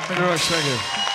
Thank you very much. Thank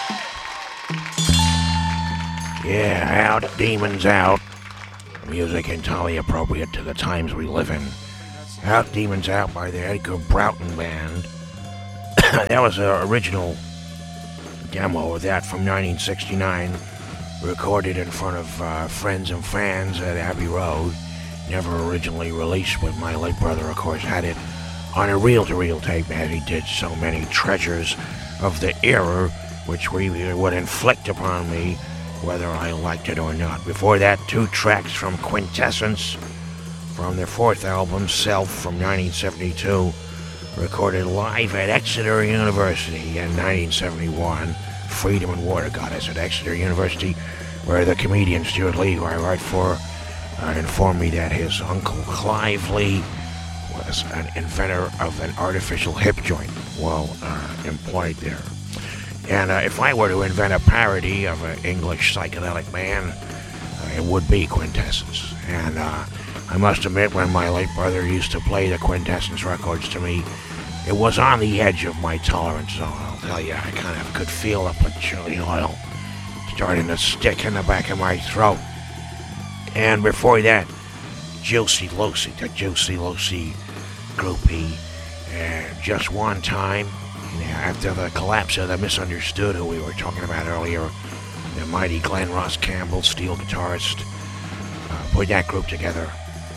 you. Yeah, out, demons out. Music entirely appropriate to the times we live in. Out, Demons Out by the Edgar Broughton Band. That was an original demo of that from 1969, recorded in front of friends and fans at Abbey Road. Never originally released, but my late brother, of course, had it on a reel-to-reel tape, as he did so many treasures of the era, which would inflict upon me whether I liked it or not. Before that, 2 tracks from Quintessence, from their 4th album, Self, from 1972, recorded live at Exeter University in 1971. Freedom and Water Goddess at Exeter University, where the comedian Stuart Lee, who I write for, informed me that his uncle Clive Lee was an inventor of an artificial hip joint while employed there. And if I were to invent a parody of an English psychedelic band, it would be Quintessence. And I must admit, when my late brother used to play the Quintessence records to me, it was on the edge of my tolerance zone. I'll tell you, I kind of could feel the patchouli oil starting to stick in the back of my throat. And before that, Juicy Lucy, the Juicy Lucy groupie, Just One Time. After the collapse of the Misunderstood, who we were talking about earlier, the mighty Glenn Ross Campbell, steel guitarist, put that group together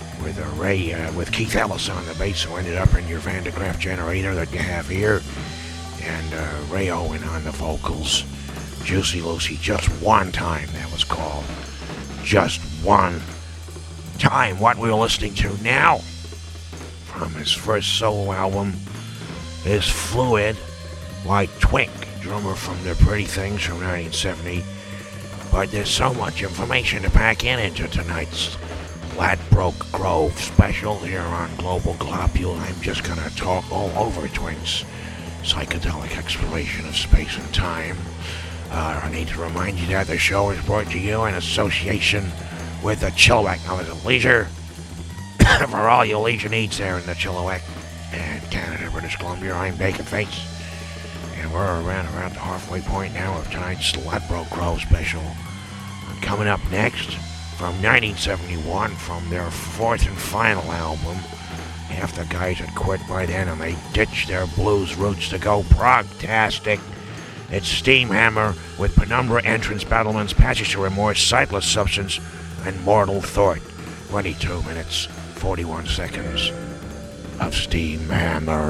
with Keith Ellis on the bass, who ended up in your Van de Graaff generator that you have here, and Ray Owen on the vocals. Juicy Lucy, Just One Time, that was called. Just One Time. What we're listening to now, from his first solo album, is Fluid by Twink, drummer from the Pretty Things from 1970. But there's so much information to pack into tonight's Ladbroke Grove special here on Global Globule. I'm just going to talk all over Twink's psychedelic exploration of space and time. I need to remind you that the show is brought to you in association with the Chilliwack Hours of Leisure. For all your leisure needs there in the Chilliwack and Canada, British Columbia, I'm Baconface. And we're around the halfway point now of tonight's Ladbroke Grove special. And coming up next, from 1971, from their 4th and final album. Half the guys had quit by then and they ditched their blues roots to go prog-tastic. It's Steamhammer with Penumbra, Entrance, Battlements, Passage to Remorse, Sightless Substance, and Mortal Thought. 22 minutes, 41 seconds of Steamhammer.